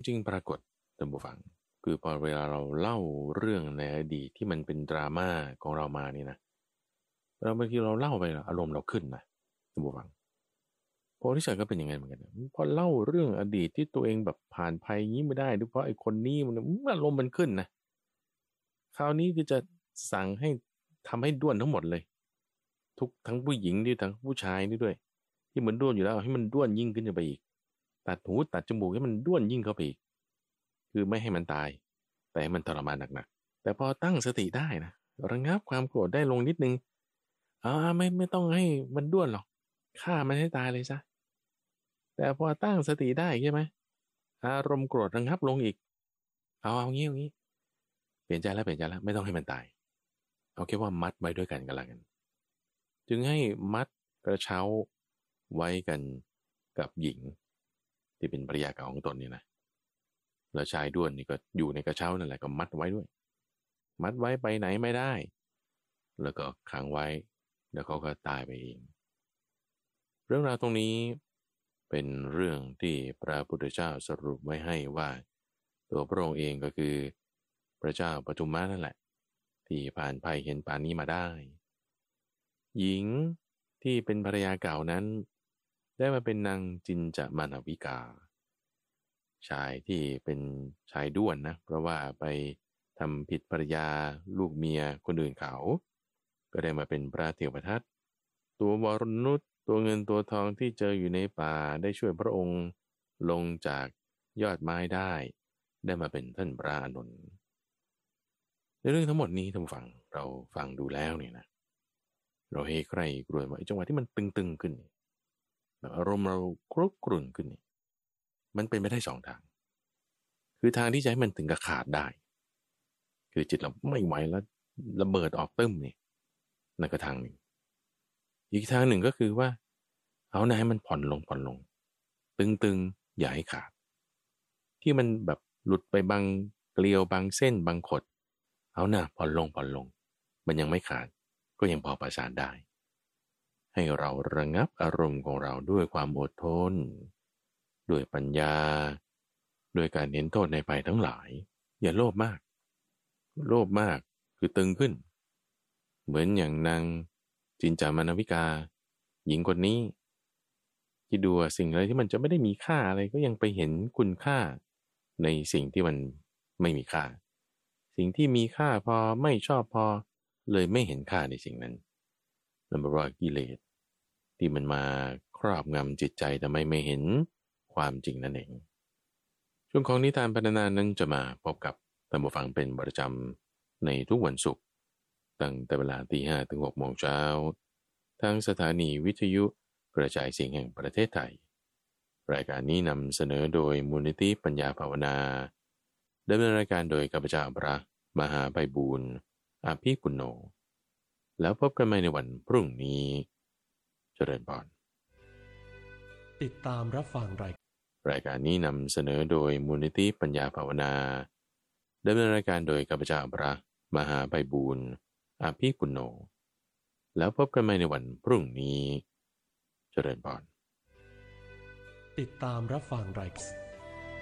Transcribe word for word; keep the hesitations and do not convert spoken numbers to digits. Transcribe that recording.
ริงปรากฏท่านผู้ฟังคือพอเวลาเราเล่าเรื่องในอดีตที่มันเป็นดราม่าของเรามานี่นะเราบางทีเราเล่าไปอารมณ์เราขึ้นนะท่านผู้ฟังโพธิสัตว์ก็เป็นอย่างไงเหมือนกันนะพอเล่าเรื่องอดีตที่ตัวเองแบบผ่านภัยงี้ไม่ได้ด้วยเพราะไอ้คนนี้มันอารมณ์มันขึ้นนะคราวนี้คือจะสั่งให้ทำให้ด้วนทั้งหมดเลยทุกทั้งผู้หญิงด้วยทั้งผู้ชายนี่ด้วยที่มันด้วนอยู่แล้วให้มันด้วนยิ่งขึ้นไปอีกตัดหูตัดจมูกให้มันด้วนยิ่งเข้าไปอีกคือไม่ให้มันตายแต่ให้มันทรมานหนักๆแต่พอตั้งสติได้นะระงับความโกรธได้ลงนิดนึงอ่าไม่ไม่ต้องให้มันด้วนหรอกฆ่ามันให้ตายเลยซะแต่พอตั้งสติได้ใช่ไหมอารมณ์โกรธระงับลงอีกเอาเอางี้เอางี้เปลี่ยนใจแล้วเปลี่ยนใจแล้วไม่ต้องให้มันตายเอาแค่ว่ามัดไว้ด้วยกันก็แล้วกันจึงให้มัดกระเช้าไว้กันกับหญิงที่เป็นภรรยาเก่าของตนนี่นะแล้วชายด้วนนี่ก็อยู่ในกระเช้านั่นแหละก็มัดไว้ด้วยมัดไว้ไปไหนไม่ได้แล้วก็ขังไว้แล้วเขาก็ตายไปเองเรื่องราวตรงนี้เป็นเรื่องที่พระพุทธเจ้าสรุปไว้ให้ว่าตัวพระองค์เองก็คือพระเจ้าปทุมมานั่นแหละที่ผ่านภัยเห็นปานนี้มาได้หญิงที่เป็นภรรยาเก่านั้นได้มาเป็นนางจินจามานวิกาชายที่เป็นชายด้วนนะเพราะว่าไปทำผิดภรรยาลูกเมียคนอื่นเขาก็ได้มาเป็นพระเทวทัตตัววรนุชตัวเงินตัวทองที่เจออยู่ในป่าได้ช่วยพระองค์ลงจากยอดไม้ได้ได้มาเป็นท่านพระอานนท์ในเรื่องทั้งหมดนี้ท่านฟังเราฟังดูแล้วเนี่ยนะเราเฮใครกลัวว่าจังหวะที่มันตึงๆขึ้นแบบอารมณ์เราครุกรุ่นขึ้นนี่มันเป็นไปได้สองทางคือทางที่จะให้มันถึงกับขาดได้คือจิตเราไม่ไหวแล้วระเบิดออกตึ้มนี่นั่นก็ทางหนึ่งอีกทางหนึ่งก็คือว่าเอานะให้มันผ่อนลงผ่อนลงตึงๆอย่าให้ขาดที่มันแบบหลุดไปบางเกลียวบางเส้นบางขดเอานะผ่อนลงผ่อนลงมันยังไม่ขาดก็ยังพอประสานได้ให้เราระงับอารมณ์ของเราด้วยความอดทนด้วยปัญญาด้วยการเห็นโทษในภัยทั้งหลายอย่าโลภมากโลภมากคือตึงขึ้นเหมือนอย่างนางจินจามานวิกาหญิงคนนี้ที่ดูสิ่งอะไรที่มันจะไม่ได้มีค่าอะไรก็ยังไปเห็นคุณค่าในสิ่งที่มันไม่มีค่าสิ่งที่มีค่าพอไม่ชอบพอเลยไม่เห็นค่าในสิ่งนั้นนั่นเป็นว่ากิเลสที่มันมาครอบงำจิตใจทำไมไม่เห็นความจริงนั่นเองช่วงของนิทานพรรณนานั้นจะมาพบกับท่านผู้ฟังเป็นประจำในทุกวันศุกร์ตั้งแต่เวลาตีห้ถึงหกโมงเช้าทางสถานีวิทยุกระจายเสียงแห่งประเทศไทยรายการนี้นำเสนอโดยมูลนิธิปัญญาภาวนาดำเนินรายการโดยข้าพเจ้าพระมหาไพบูลย์อาภีปุณโญแล้วพบกันใหม่ในวันพรุ่งนี้เจริญพรติดตามรับฟังรายรายการนี้นำเสนอโดยมูลนิธิปัญญาภาวนาดำเนินรายการโดยข้าพเจ้าพระมหาไพบูลย์อาภีปุณโญแล้วพบกันใหม่ในวันพรุ่งนี้เจริญพรติดตามรับฟังรายการ